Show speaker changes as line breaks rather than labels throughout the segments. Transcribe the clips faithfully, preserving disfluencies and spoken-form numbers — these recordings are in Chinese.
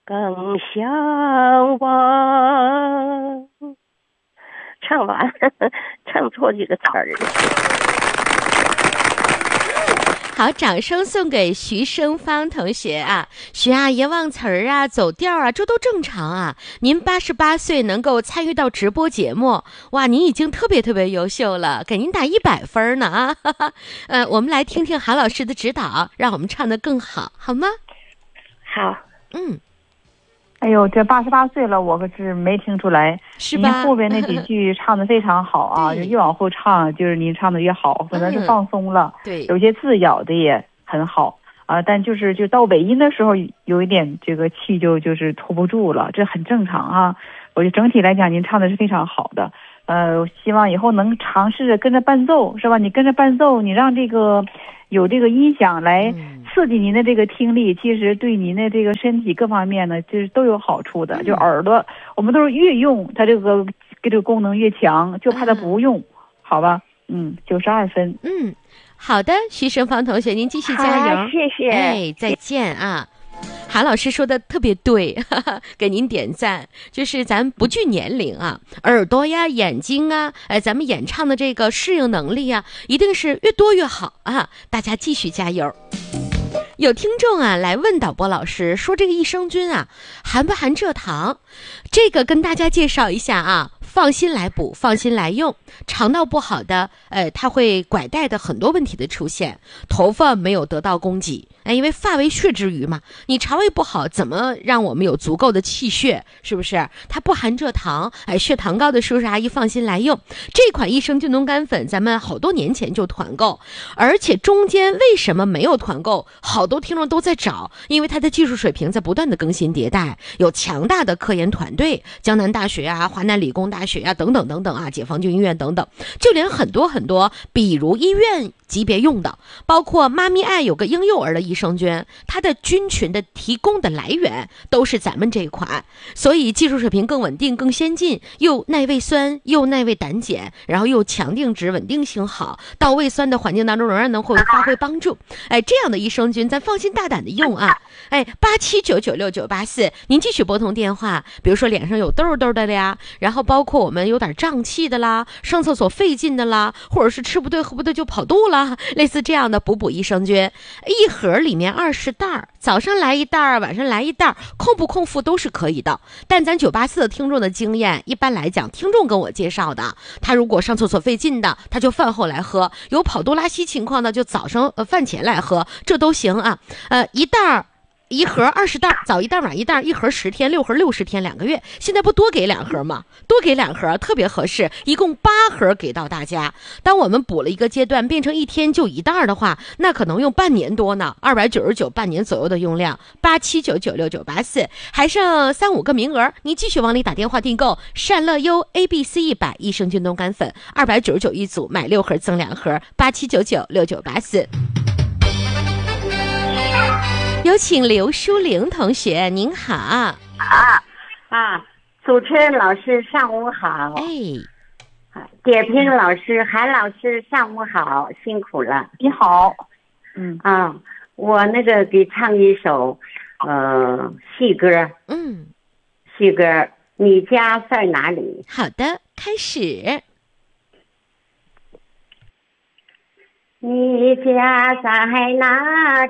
更向往。唱完，唱错几个词儿。
好，掌声送给徐生芳同学啊！徐阿姨忘词儿啊，走调啊，这都正常啊。您八十八岁能够参与到直播节目，哇，您已经特别特别优秀了，给您打一百分呢啊！哈哈，呃，我们来听听韩老师的指导，让我们唱得更好，好吗？
好，
嗯。
哎呦，这八十八岁了，我可是没听出来。
是吧？
您后边那几句唱得非常好啊，就越往后唱，就是您唱得越好，可能是放松了。
嗯、对，
有些字咬的也很好啊，但就是就到尾音的时候，有一点这个气就就是拖不住了，这很正常啊。我觉得整体来讲，您唱的是非常好的。呃，希望以后能尝试着跟着伴奏，是吧？你跟着伴奏，你让这个有这个音响来刺激您的这个听力，其实对您的这个身体各方面呢，就是都有好处的。就耳朵，我们都是越用它这个这个功能越强，就怕它不用，好吧？嗯，九十二分。
嗯，好的，徐生芳同学，您继续加油，
谢谢。
哎，再见啊。韩老师说的特别对，哈哈，给您点赞。就是咱不惧年龄啊，耳朵呀、眼睛啊，哎，咱们演唱的这个适应能力啊，一定是越多越好啊！大家继续加油。有听众啊来问导播老师说，这个益生菌啊含不含蔗糖？这个跟大家介绍一下啊。放心来补，放心来用。肠道不好的，呃，它会拐带的很多问题的出现。头发没有得到供给，哎，因为发为血之余嘛，你肠胃不好，怎么让我们有足够的气血？是不是？它不含蔗糖，哎，血糖高的叔叔阿姨放心来用。这款益生菌浓肝粉，咱们好多年前就团购，而且中间为什么没有团购？好多听众都在找，因为它的技术水平在不断的更新迭代，有强大的科研团队，江南大学啊、华南理工大。大学啊，等等等等啊，解放军医院等等，就连很多很多，比如医院级别用的，包括妈咪爱有个婴幼儿的益生菌，它的菌群的提供的来源都是咱们这一款，所以技术水平更稳定、更先进，又耐胃酸，又耐胃胆碱，然后又强定脂，稳定性好，到胃酸的环境当中仍然能会发挥帮助。哎，这样的益生菌，咱放心大胆的用啊！哎，八七九九六九八四，您继续拨通电话，比如说脸上有痘痘的呀，然后包括。我们有点胀气的啦，上厕所费劲的啦，或者是吃不对喝不对就跑肚啦，类似这样的补补益生菌，一盒里面二十袋，早上来一袋，晚上来一袋，空不空腹都是可以的。但咱九八四的听众的经验，一般来讲，听众跟我介绍的，他如果上厕所费劲的，他就饭后来喝；有跑肚拉稀情况的，就早上呃饭前来喝，这都行啊。呃，一袋。一盒二十袋，早一袋晚一袋，一盒十天，六盒六十天，两个月。现在不多给两盒吗？多给两盒特别合适，一共八盒给到大家。当我们补了一个阶段，变成一天就一袋的话，那可能用半年多呢，二百九十九半年左右的用量。八七九九六九八四，还剩三五个名额，您继续往里打电话订购。善乐优 A B C 一百益生菌冻干粉，二百九十九一组，买六盒赠两盒。八七九九六九八四。有请刘淑玲同学，您好。啊
啊，主持人老师上午好。
哎，
点评老师韩老师上午好，辛苦了。
你好。嗯
啊，我那个给唱一首呃戏歌。
嗯，
戏歌，你家在哪里？
好的，开始。
你家在哪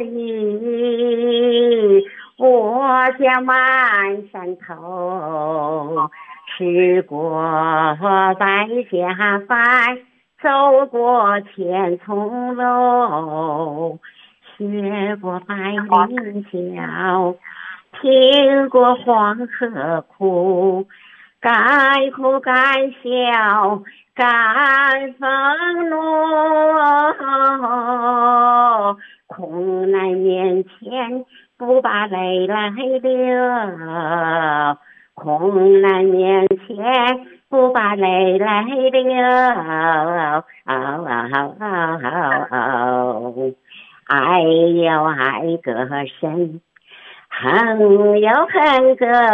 里？我家满山头，吃过百家饭，走过千重楼，学过百灵桥，听过黄河哭，敢哭敢笑敢愤怒，空难面前不把泪来流，空难面前不把泪来流，爱要爱个深，恨要恨个